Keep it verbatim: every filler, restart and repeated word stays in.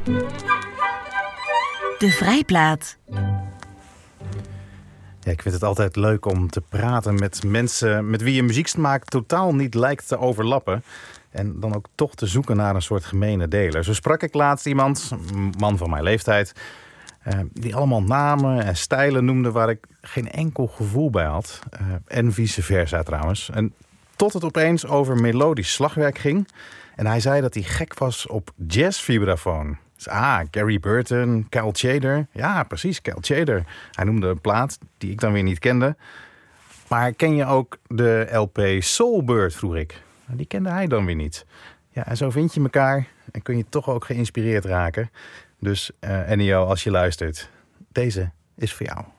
De Vrijplaat. Ja, ik vind het altijd leuk om te praten met mensen met wie je muzieksmaak totaal niet lijkt te overlappen. En dan ook toch te zoeken naar een soort gemene deler. Zo sprak ik laatst iemand, een man van mijn leeftijd, Uh, die allemaal namen en stijlen noemde waar ik geen enkel gevoel bij had. Uh, en vice versa trouwens. En tot het opeens over melodisch slagwerk ging. En hij zei dat hij gek was op jazzvibrafoon. Dus, ah, Gary Burton, Cal Tjader. Ja, precies, Cal Tjader. Hij noemde een plaat die ik dan weer niet kende. Maar ken je ook de L P Soulbird, vroeg ik. Die kende hij dan weer niet. Ja, en zo vind je elkaar en kun je toch ook geïnspireerd raken. Dus uh, Ennio, als je luistert, deze is voor jou.